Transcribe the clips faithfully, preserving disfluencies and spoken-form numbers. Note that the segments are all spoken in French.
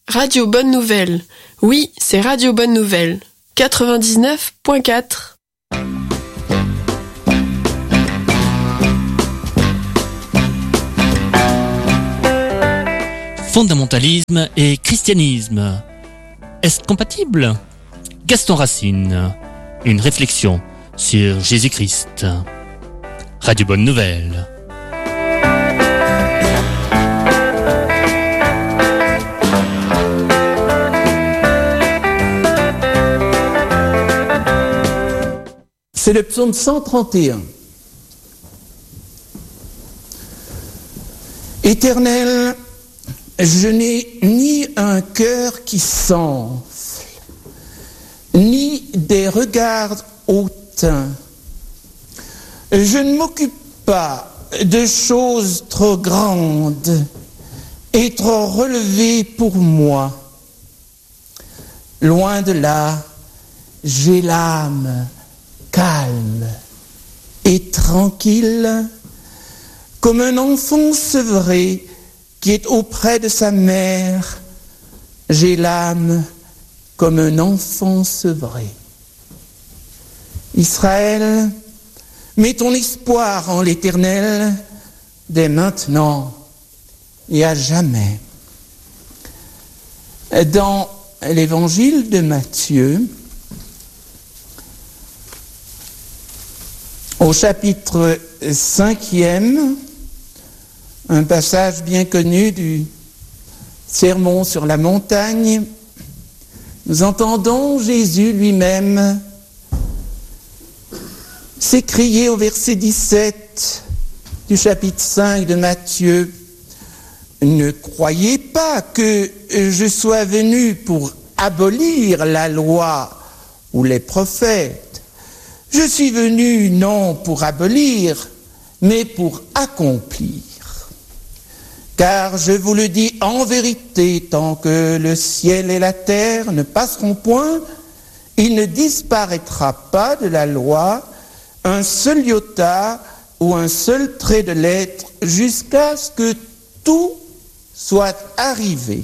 Radio Bonne Nouvelle. Oui, c'est Radio Bonne Nouvelle. quatre-vingt-dix-neuf point quatre. Fondamentalisme et christianisme. Est-ce compatible ? Gaston Racine. Une réflexion sur Jésus-Christ. Radio Bonne Nouvelle. C'est le psaume cent trente et un. Éternel, je n'ai ni un cœur qui s'enfle, ni des regards hautains. Je ne m'occupe pas de choses trop grandes et trop relevées pour moi. Loin de là, j'ai l'âme calme et tranquille, comme un enfant sevré qui est auprès de sa mère. J'ai l'âme comme un enfant sevré. Israël, mets ton espoir en l'Éternel dès maintenant et à jamais. Dans l'évangile de Matthieu, au chapitre cinquième, un passage bien connu du Sermon sur la montagne, nous entendons Jésus lui-même s'écrier au verset dix-sept du chapitre cinq de Matthieu: « Ne croyez pas que je sois venu pour abolir la loi ou les prophètes. Je suis venu non pour abolir, mais pour accomplir. Car je vous le dis en vérité, tant que le ciel et la terre ne passeront point, il ne disparaîtra pas de la loi un seul iota ou un seul trait de lettre, jusqu'à ce que tout soit arrivé.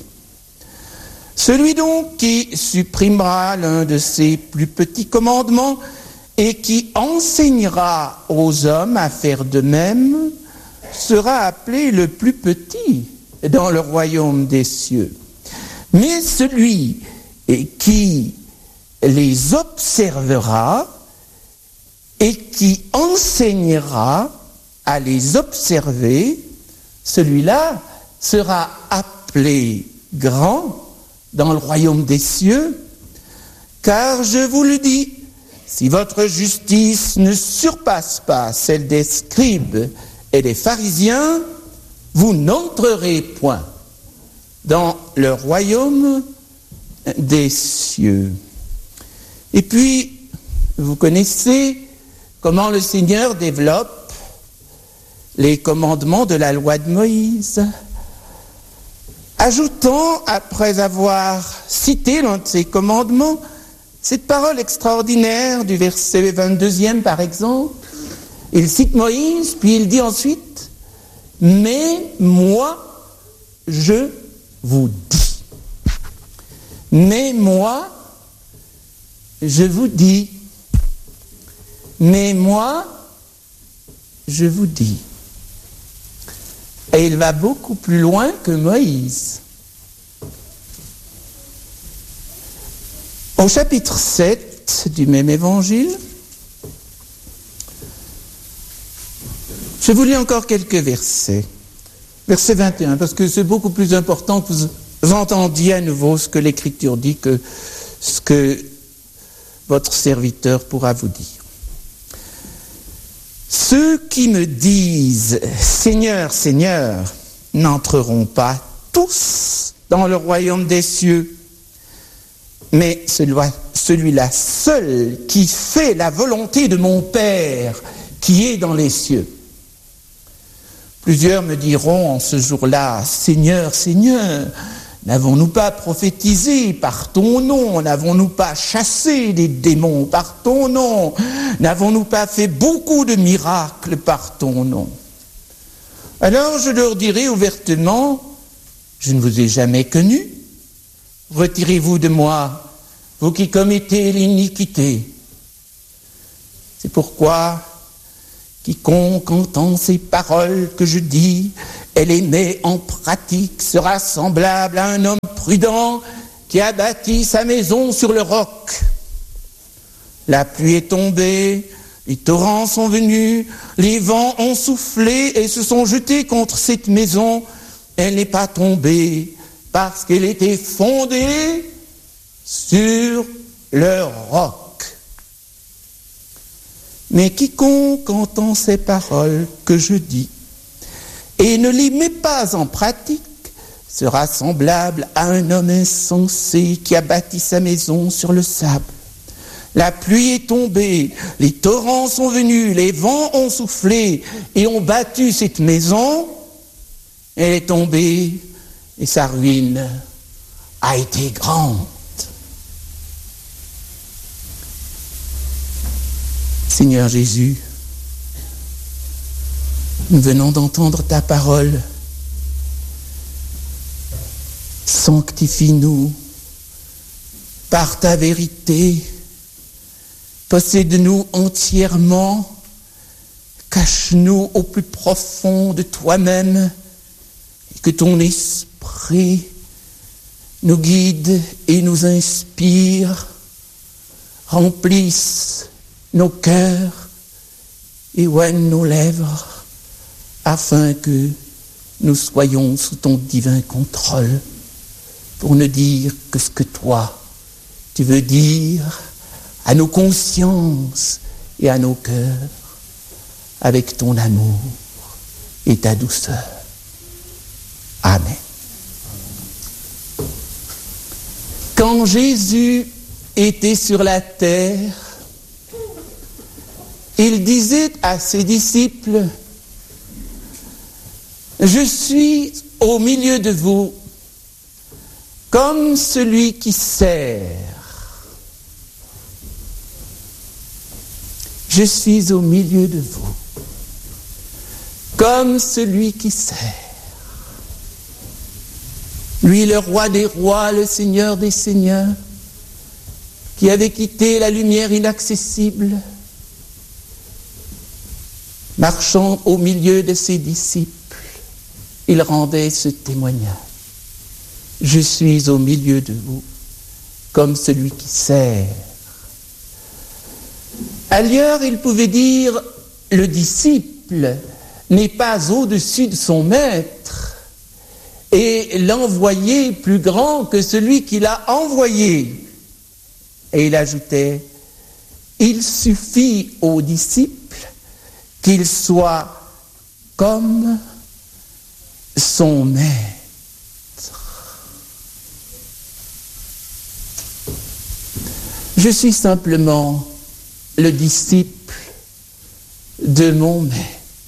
Celui donc qui supprimera l'un de ces plus petits commandements et qui enseignera aux hommes à faire de même, sera appelé le plus petit dans le royaume des cieux. Mais celui qui les observera et qui enseignera à les observer, celui-là sera appelé grand dans le royaume des cieux. Car je vous le dis, si votre justice ne surpasse pas celle des scribes et des pharisiens, vous n'entrerez point dans le royaume des cieux. Et puis, vous connaissez comment le Seigneur développe les commandements de la loi de Moïse, ajoutant, après avoir cité l'un de ces commandements, cette parole extraordinaire du verset vingt-deuxième, par exemple. Il cite Moïse, puis il dit ensuite « Mais moi, je vous dis. Mais moi, je vous dis. Mais moi, je vous dis. » Et il va beaucoup plus loin que Moïse. Au chapitre sept du même évangile, je vous lis encore quelques versets. Verset vingt et un, parce que c'est beaucoup plus important que vous entendiez à nouveau ce que l'Écriture dit que ce que votre serviteur pourra vous dire. « Ceux qui me disent « Seigneur, Seigneur » n'entreront pas tous dans le royaume des cieux, mais celui-là seul qui fait la volonté de mon Père qui est dans les cieux. Plusieurs me diront en ce jour-là, « Seigneur, Seigneur, n'avons-nous pas prophétisé par ton nom? N'avons-nous pas chassé des démons par ton nom? N'avons-nous pas fait beaucoup de miracles par ton nom ?» Alors je leur dirai ouvertement, « Je ne vous ai jamais connus. retirez-vous de moi, vous qui commettez l'iniquité. C'est pourquoi quiconque entend ces paroles que je dis et les met en pratique sera semblable à un homme prudent qui a bâti sa maison sur le roc. La pluie est tombée, les torrents sont venus, les vents ont soufflé et se sont jetés contre cette maison. Elle n'est pas tombée parce qu'elle était fondée sur le roc. Mais quiconque entend ces paroles que je dis et ne les met pas en pratique sera semblable à un homme insensé qui a bâti sa maison sur le sable. La pluie est tombée, les torrents sont venus, les vents ont soufflé et ont battu cette maison. Elle est tombée et sa ruine a été grande. Seigneur Jésus, nous venons d'entendre ta parole. Sanctifie-nous par ta vérité. Possède-nous entièrement. Cache-nous au plus profond de toi-même et que ton esprit nous guide et nous inspire, remplisse nos cœurs et oigne nos lèvres afin que nous soyons sous ton divin contrôle pour ne dire que ce que toi tu veux dire à nos consciences et à nos cœurs avec ton amour et ta douceur. Amen. Quand Jésus était sur la terre, il disait à ses disciples, « Je suis au milieu de vous comme celui qui sert. Je suis au milieu de vous comme celui qui sert. » Lui, le roi des rois, le seigneur des seigneurs, qui avait quitté la lumière inaccessible, marchant au milieu de ses disciples, il rendait ce témoignage. Je suis au milieu de vous comme celui qui sert. Ailleurs, il pouvait dire, le disciple n'est pas au-dessus de son maître et l'envoyé plus grand que celui qui l'a envoyé. Et il ajoutait, il suffit au disciple qu'il soit comme son maître. Je suis simplement le disciple de mon maître.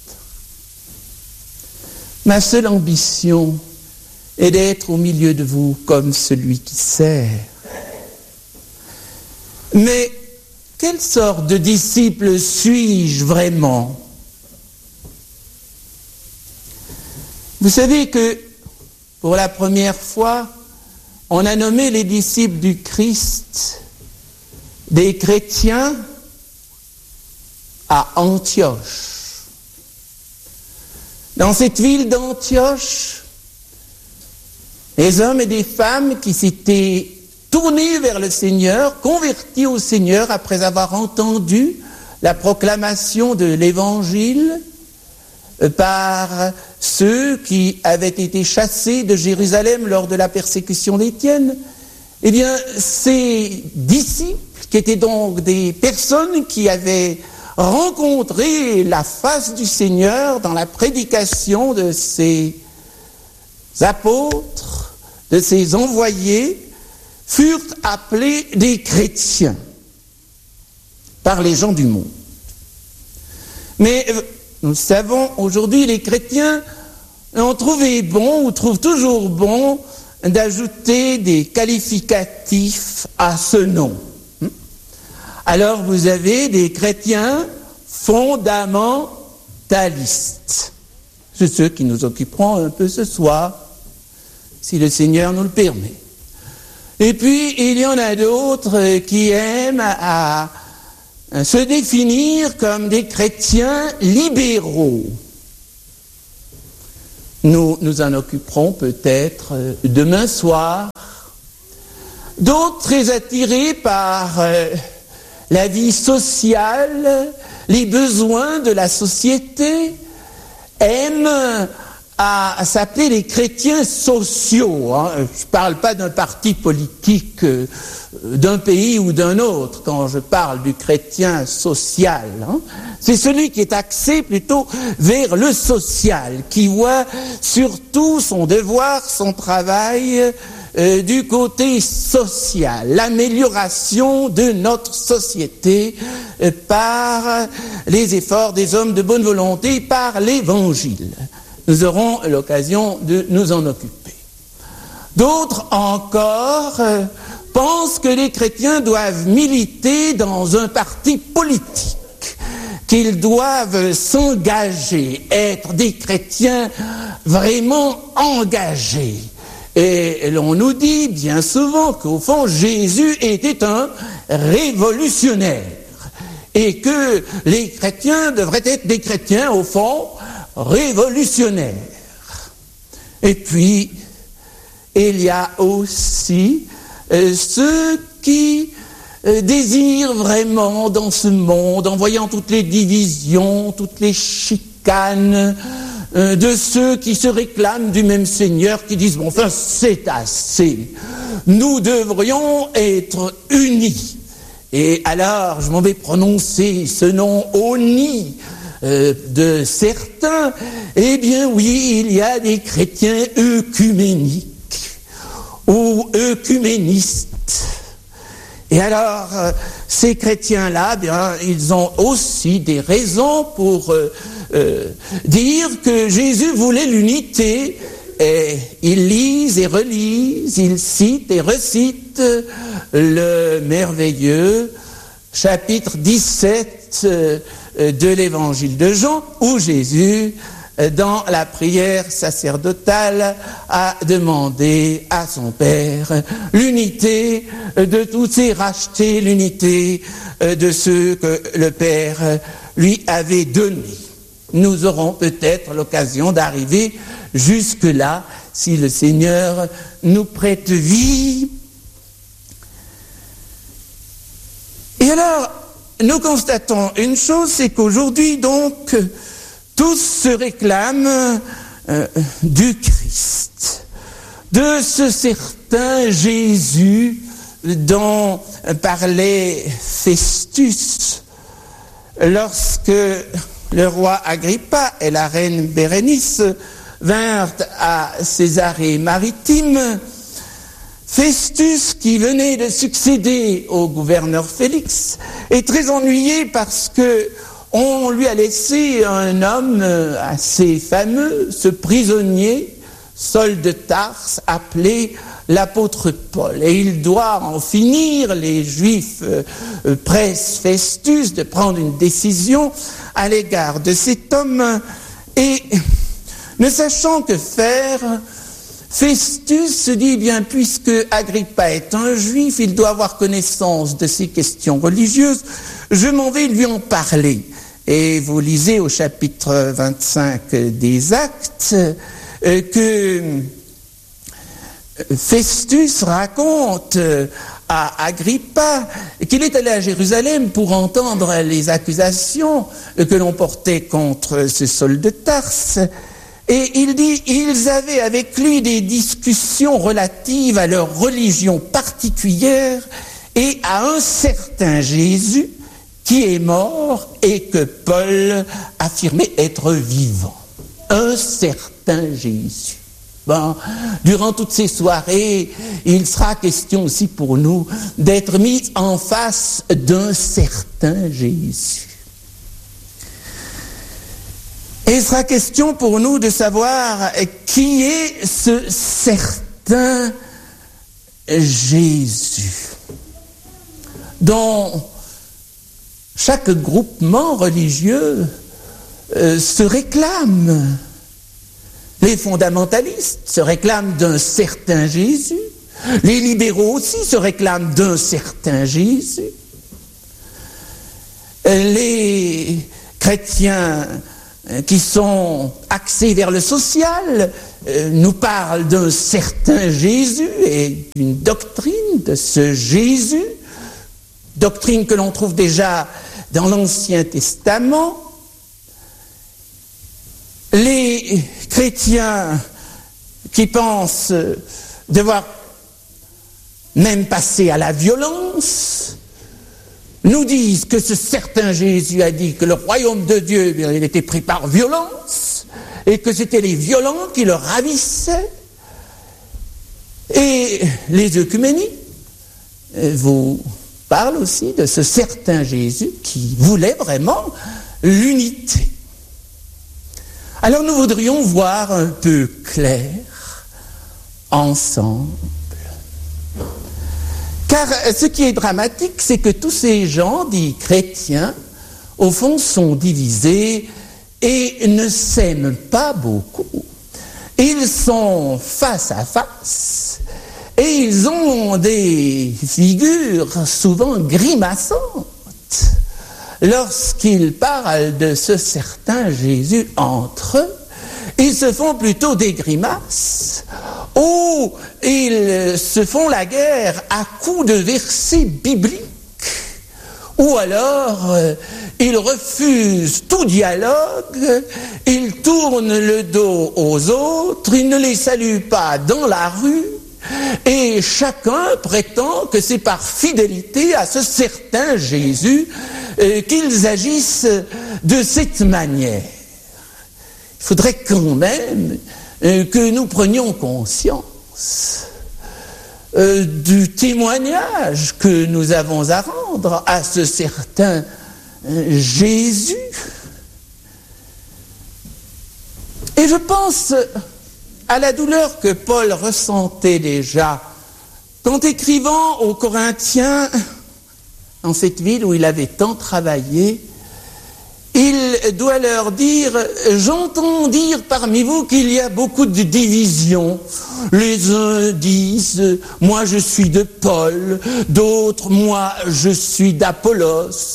Ma seule ambition est d'être au milieu de vous comme celui qui sert. Mais quelle sorte de disciple suis-je vraiment ? Vous savez que pour la première fois, on a nommé les disciples du Christ des chrétiens à Antioche. Dans cette ville d'Antioche, des hommes et des femmes qui s'étaient tournés vers le Seigneur, convertis au Seigneur après avoir entendu la proclamation de l'Évangile par ceux qui avaient été chassés de Jérusalem lors de la persécution d'Étienne. Eh bien, ces disciples, qui étaient donc des personnes qui avaient rencontré la face du Seigneur dans la prédication de ses apôtres, de ses envoyés, furent appelés des chrétiens par les gens du monde. Mais nous savons, aujourd'hui, les chrétiens ont trouvé bon, ou trouvent toujours bon, d'ajouter des qualificatifs à ce nom. Alors vous avez des chrétiens fondamentalistes. C'est ceux qui nous occuperont un peu ce soir, si le Seigneur nous le permet. Et puis, il y en a d'autres qui aiment à, à se définir comme des chrétiens libéraux. Nous nous en occuperons peut-être demain soir. D'autres très attirés par euh, la vie sociale, les besoins de la société, aiment à, à s'appeler les chrétiens sociaux. Hein. Je ne parle pas d'un parti politique, euh, d'un pays ou d'un autre, quand je parle du chrétien social. Hein. C'est celui qui est axé plutôt vers le social, qui voit surtout son devoir, son travail euh, du côté social, l'amélioration de notre société euh, par les efforts des hommes de bonne volonté, par l'Évangile. Nous aurons l'occasion de nous en occuper. D'autres encore euh, pensent que les chrétiens doivent militer dans un parti politique, qu'ils doivent s'engager, être des chrétiens vraiment engagés. Et l'on nous dit bien souvent qu'au fond, Jésus était un révolutionnaire et que les chrétiens devraient être des chrétiens, au fond, révolutionnaire. Et puis, il y a aussi euh, ceux qui euh, désirent vraiment dans ce monde, en voyant toutes les divisions, toutes les chicanes, euh, de ceux qui se réclament du même Seigneur, qui disent, bon, enfin, c'est assez. Nous devrions être unis. Et alors, je m'en vais prononcer ce nom honni, Euh, de certains. Eh bien oui, il y a des chrétiens œcuméniques ou œcuménistes. Et alors, euh, ces chrétiens-là, bien, ils ont aussi des raisons pour euh, euh, dire que Jésus voulait l'unité. Et ils lisent et relisent, ils citent et recitent le merveilleux chapitre dix-sept euh, de l'évangile de Jean, où Jésus, dans la prière sacerdotale, a demandé à son Père l'unité de tous ses rachetés, l'unité de ceux que le Père lui avait donnés. Nous aurons peut-être l'occasion d'arriver jusque-là, si le Seigneur nous prête vie. Et alors, nous constatons une chose, c'est qu'aujourd'hui, donc, tous se réclament euh, du Christ, de ce certain Jésus dont parlait Festus lorsque le roi Agrippa et la reine Bérénice vinrent à Césarée maritime. Festus, qui venait de succéder au gouverneur Félix, est très ennuyé parce que on lui a laissé un homme assez fameux, ce prisonnier, Saul de Tarse, appelé l'apôtre Paul. Et il doit en finir. Les Juifs euh, pressent Festus de prendre une décision à l'égard de cet homme. Et ne sachant que faire, Festus se dit, bien, puisque Agrippa est un juif, il doit avoir connaissance de ces questions religieuses, je m'en vais lui en parler. Et vous lisez au chapitre vingt-cinq des Actes euh, que Festus raconte à Agrippa qu'il est allé à Jérusalem pour entendre les accusations que l'on portait contre ce Saul de Tarse. Et il dit, ils avaient avec lui des discussions relatives à leur religion particulière et à un certain Jésus qui est mort et que Paul affirmait être vivant. Un certain Jésus. Bon, durant toutes ces soirées, il sera question aussi pour nous d'être mis en face d'un certain Jésus. Et il sera question pour nous de savoir qui est ce certain Jésus, dont chaque groupement religieux euh, se réclame. Les fondamentalistes se réclament d'un certain Jésus, Les libéraux aussi se réclament d'un certain Jésus. Les chrétiens qui sont axés vers le social nous parlent d'un certain Jésus et d'une doctrine de ce Jésus, doctrine que l'on trouve déjà dans l'Ancien Testament. Les chrétiens qui pensent devoir même passer à la violence nous disent que ce certain Jésus a dit que le royaume de Dieu, il était pris par violence et que c'était les violents qui le ravissaient. Et les œcuménies vous parlent aussi de ce certain Jésus qui voulait vraiment l'unité. Alors nous voudrions voir un peu clair ensemble. Car ce qui est dramatique, c'est que tous ces gens dits chrétiens, au fond, sont divisés et ne s'aiment pas beaucoup. Ils sont face à face et ils ont des figures souvent grimaçantes lorsqu'ils parlent de ce certain Jésus entre eux. Ils se font plutôt des grimaces, ou ils se font la guerre à coups de versets bibliques, ou alors euh, ils refusent tout dialogue, ils tournent le dos aux autres, ils ne les saluent pas dans la rue, et chacun prétend que c'est par fidélité à ce certain Jésus euh, qu'ils agissent de cette manière. Il faudrait quand même euh, que nous prenions conscience euh, du témoignage que nous avons à rendre à ce certain euh, Jésus. Et je pense à la douleur que Paul ressentait déjà quand, écrivant aux Corinthiens, dans cette ville où il avait tant travaillé, il doit leur dire « J'entends dire parmi vous qu'il y a beaucoup de divisions. Les uns disent « Moi je suis de Paul », d'autres « Moi je suis d'Apollos »,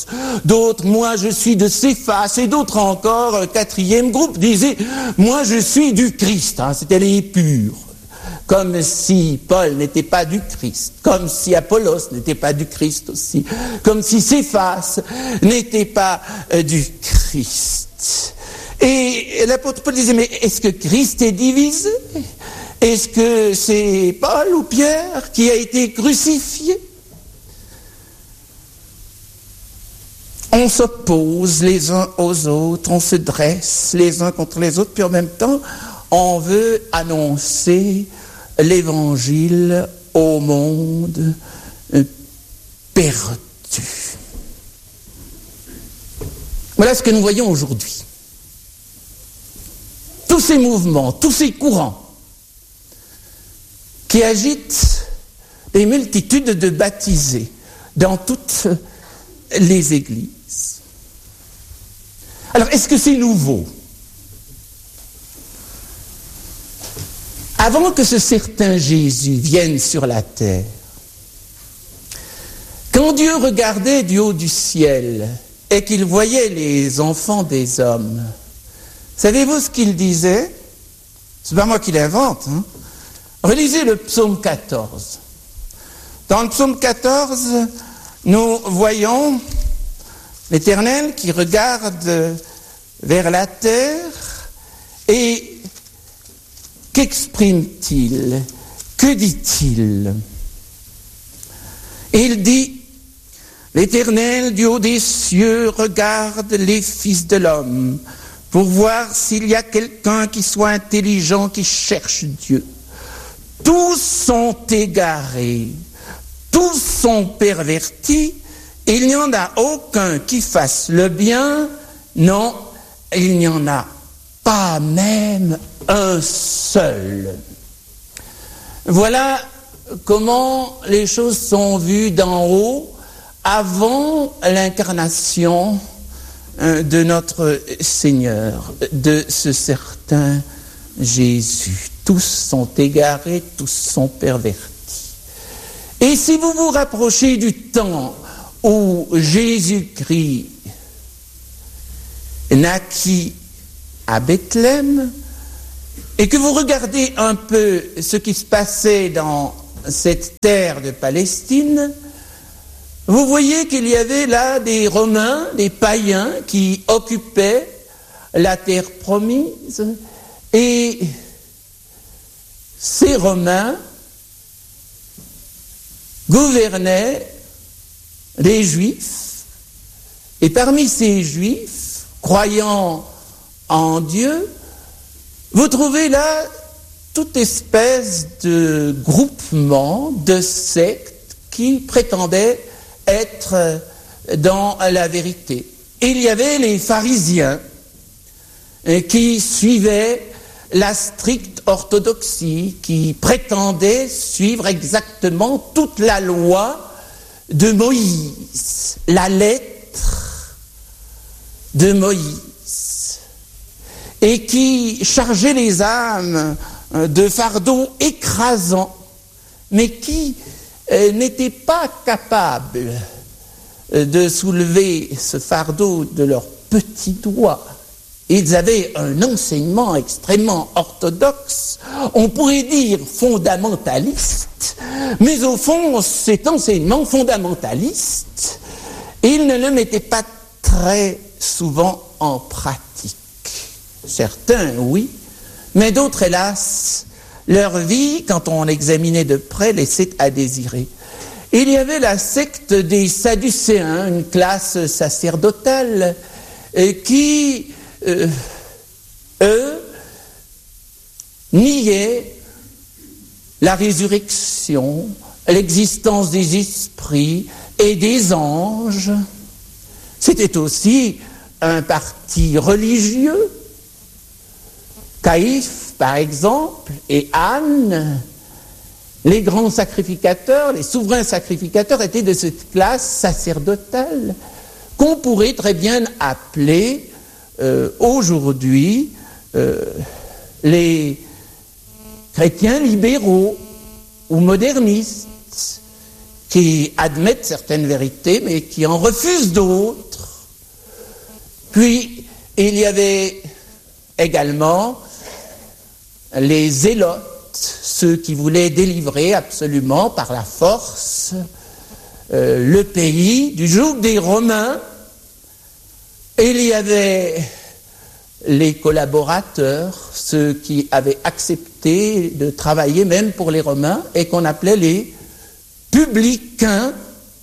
d'autres « Moi je suis de Céphas », et d'autres encore, un quatrième groupe, disaient « Moi je suis du Christ hein, ». C'était les purs. Comme si Paul n'était pas du Christ, comme si Apollos n'était pas du Christ aussi, comme si Céphas n'était pas euh, du Christ. Et l'apôtre Paul disait, mais est-ce que Christ est divisé? Est-ce que c'est Paul ou Pierre qui a été crucifié? On s'oppose les uns aux autres, on se dresse les uns contre les autres, puis en même temps, on veut annoncer l'évangile au monde perdu. Voilà ce que nous voyons aujourd'hui. Tous ces mouvements, tous ces courants qui agitent des multitudes de baptisés dans toutes les églises. Alors, est-ce que c'est nouveau ? Avant que ce certain Jésus vienne sur la terre, quand Dieu regardait du haut du ciel et qu'il voyait les enfants des hommes, savez-vous ce qu'il disait? C'est pas moi qui l'invente. Hein? Relisez le psaume quatorze. Dans le psaume quatorze, nous voyons l'Éternel qui regarde vers la terre et qu'exprime-t-il? Que dit-il? Il dit, l'Éternel du haut des cieux regarde les fils de l'homme pour voir s'il y a quelqu'un qui soit intelligent, qui cherche Dieu. Tous sont égarés, tous sont pervertis, il n'y en a aucun qui fasse le bien, non, il n'y en a pas même un seul. Voilà comment les choses sont vues d'en haut avant l'incarnation de notre Seigneur, de ce certain Jésus. Tous sont égarés, tous sont pervertis. Et si vous vous rapprochez du temps où Jésus-Christ naquit à Bethléem, et que vous regardez un peu ce qui se passait dans cette terre de Palestine, vous voyez qu'il y avait là des Romains, des païens qui occupaient la terre promise, et ces Romains gouvernaient les Juifs, et parmi ces Juifs, croyant en Dieu, vous trouvez là toute espèce de groupement, de sectes qui prétendaient être dans la vérité. Il y avait les pharisiens qui suivaient la stricte orthodoxie, qui prétendaient suivre exactement toute la loi de Moïse, la lettre de Moïse, et qui chargeaient les âmes de fardeaux écrasants, mais qui euh, n'étaient pas capables de soulever ce fardeau de leurs petits doigts. Ils avaient un enseignement extrêmement orthodoxe, on pourrait dire fondamentaliste, mais au fond, cet enseignement fondamentaliste, ils ne le mettaient pas très souvent en pratique. Certains, oui, mais d'autres, hélas, leur vie, quand on l'examinait de près, laissait à désirer. Il y avait la secte des Sadducéens, une classe sacerdotale, euh, qui, euh, eux, niaient la résurrection, l'existence des esprits et des anges. C'était aussi un parti religieux. Caïphe, par exemple, et Anne, les grands sacrificateurs, les souverains sacrificateurs étaient de cette classe sacerdotale qu'on pourrait très bien appeler euh, aujourd'hui euh, les chrétiens libéraux ou modernistes qui admettent certaines vérités mais qui en refusent d'autres. Puis il y avait également les zélotes, ceux qui voulaient délivrer absolument par la force euh, le pays du joug des Romains. Et il y avait les collaborateurs, ceux qui avaient accepté de travailler même pour les Romains et qu'on appelait les publicains,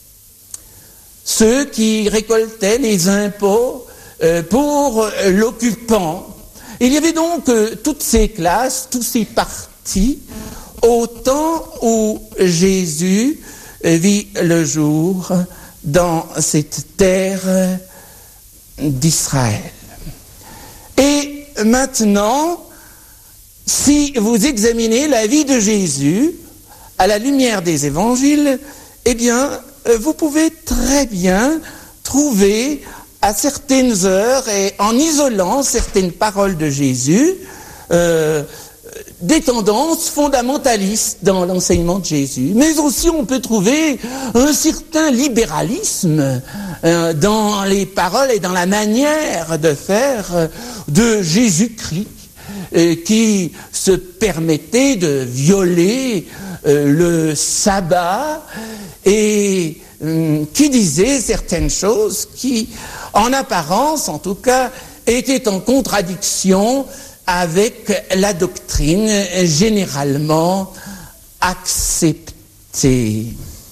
ceux qui récoltaient les impôts euh, pour euh, l'occupant. Il y avait donc euh, toutes ces classes, tous ces partis, au temps où Jésus euh, vit le jour dans cette terre d'Israël. Et maintenant, si vous examinez la vie de Jésus à la lumière des évangiles, eh bien, euh, vous pouvez très bien trouver à certaines heures et en isolant certaines paroles de Jésus, euh, des tendances fondamentalistes dans l'enseignement de Jésus. Mais aussi on peut trouver un certain libéralisme euh, dans les paroles et dans la manière de faire de Jésus-Christ, euh, qui se permettait de violer euh, le sabbat et euh, qui disait certaines choses qui, en apparence, en tout cas, était en contradiction avec la doctrine généralement acceptée.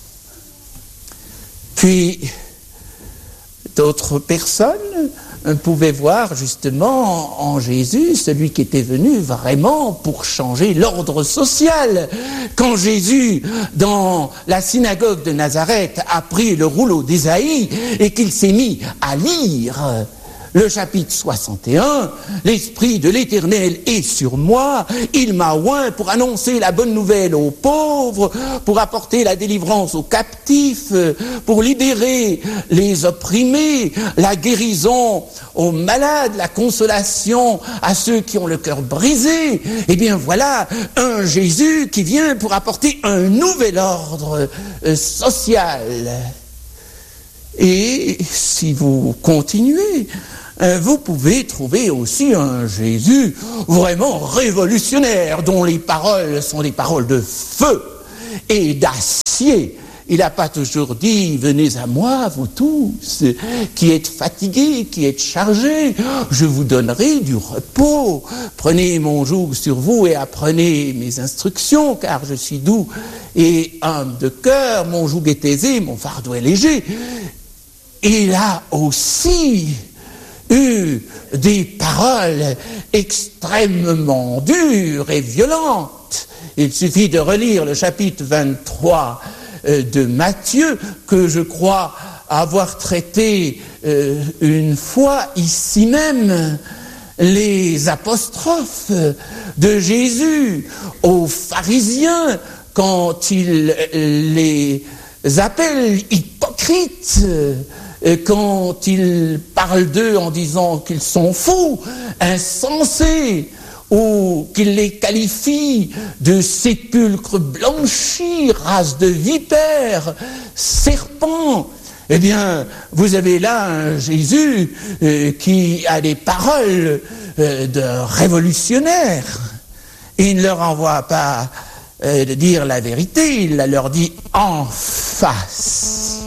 Puis, d'autres personnes pouvaient voir justement en Jésus celui qui était venu vraiment pour changer l'ordre social. Quand Jésus, dans la synagogue de Nazareth, a pris le rouleau d'Ésaïe et qu'il s'est mis à lire Le chapitre soixante et un, l'Esprit de l'Éternel est sur moi, il m'a oint pour annoncer la bonne nouvelle aux pauvres, pour apporter la délivrance aux captifs, pour libérer les opprimés, la guérison aux malades, la consolation à ceux qui ont le cœur brisé. Eh bien voilà un Jésus qui vient pour apporter un nouvel ordre euh, social. Et si vous continuez, vous pouvez trouver aussi un Jésus vraiment révolutionnaire, dont les paroles sont des paroles de feu et d'acier. Il n'a pas toujours dit « Venez à moi, vous tous, qui êtes fatigués, qui êtes chargés, je vous donnerai du repos. Prenez mon joug sur vous et apprenez mes instructions, car je suis doux et humble de cœur, mon joug est aisé, mon fardeau est léger. » Il a aussi eu des paroles extrêmement dures et violentes. Il suffit de relire le chapitre vingt-trois de Matthieu, que je crois avoir traité euh, une fois ici même, les apostrophes de Jésus aux pharisiens quand il les appelle hypocrites, quand il parle d'eux en disant qu'ils sont fous, insensés, ou qu'il les qualifie de sépulcres blanchis, race de vipères, serpents. Eh bien, vous avez là un Jésus euh, qui a des paroles euh, de révolutionnaire. Il ne leur envoie pas euh, de dire la vérité, il la leur dit en face.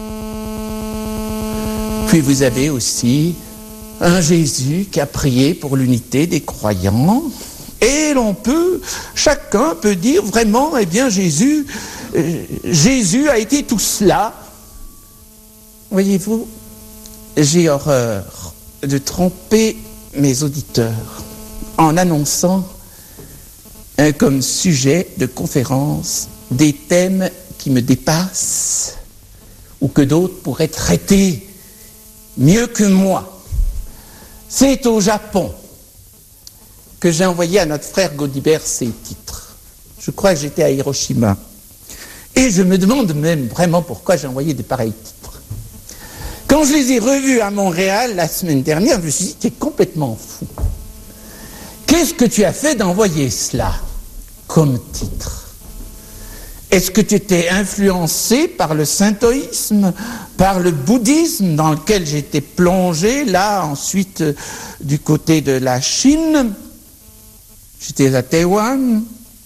Puis vous avez aussi un Jésus qui a prié pour l'unité des croyants, et l'on peut, chacun peut dire vraiment, eh bien Jésus, euh, Jésus a été tout cela. Voyez-vous, j'ai horreur de tromper mes auditeurs en annonçant euh, comme sujet de conférence des thèmes qui me dépassent ou que d'autres pourraient traiter mieux que moi. C'est au Japon que j'ai envoyé à notre frère Gaudibert ces titres. Je crois que j'étais à Hiroshima. Et je me demande même vraiment pourquoi j'ai envoyé de pareils titres. Quand je les ai revus à Montréal la semaine dernière, je me suis dit, tu es complètement fou. Qu'est-ce que tu as fait d'envoyer cela comme titre ? Est-ce que tu étais influencé par le shintoïsme, par le bouddhisme dans lequel j'étais plongé, là, ensuite, euh, du côté de la Chine, j'étais à Taïwan,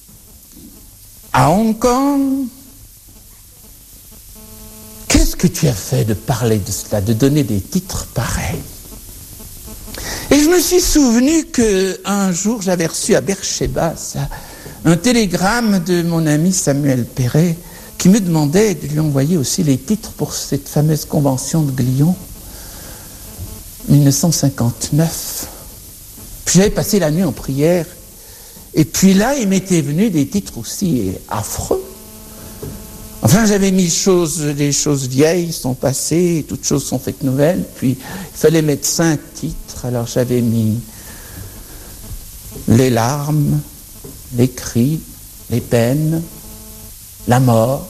à Hong Kong. Qu'est-ce que tu as fait de parler de cela, de donner des titres pareils ? Et je me suis souvenu qu'un jour, j'avais reçu à Beersheba, ça, un télégramme de mon ami Samuel Perret qui me demandait de lui envoyer aussi les titres pour cette fameuse convention de Glion, dix-neuf cent cinquante-neuf. Puis j'avais passé la nuit en prière, et puis là, il m'était venu des titres aussi affreux. Enfin, j'avais mis choses, les choses vieilles sont passées, toutes choses sont faites nouvelles, puis il fallait mettre cinq titres, alors j'avais mis les larmes, les cris, les peines, la mort,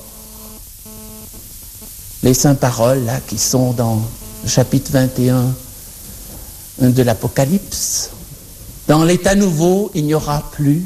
les saintes paroles là qui sont dans le chapitre vingt et un de l'Apocalypse. Dans l'état nouveau, il n'y aura plus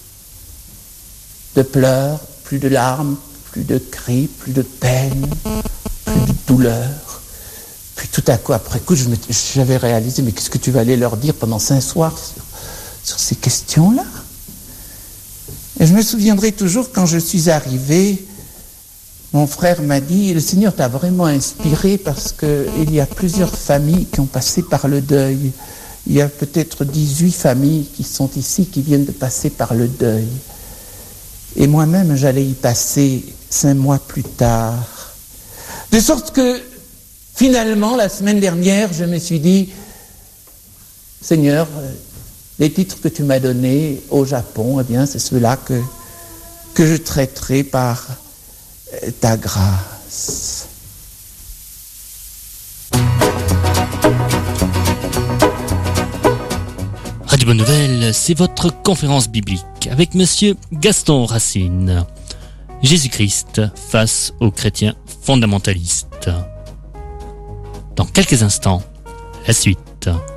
de pleurs, plus de larmes, plus de cris, plus de peine, plus de douleur. Puis tout à coup, après coup, je me, j'avais réalisé, mais qu'est-ce que tu vas aller leur dire pendant cinq soirs sur, sur ces questions-là ? Et je me souviendrai toujours quand je suis arrivé, mon frère m'a dit, le Seigneur t'a vraiment inspiré parce qu'il y a plusieurs familles qui ont passé par le deuil. Il y a peut-être dix-huit familles qui sont ici, qui viennent de passer par le deuil. Et moi-même, j'allais y passer cinq mois plus tard. De sorte que, finalement, la semaine dernière, je me suis dit, Seigneur, les titres que tu m'as donnés au Japon, eh bien, c'est ceux-là que, que je traiterai par ta grâce. Radio Bonne Nouvelle, c'est votre conférence biblique avec Monsieur Gaston Racine. Jésus-Christ face aux chrétiens fondamentalistes. Dans quelques instants, la suite.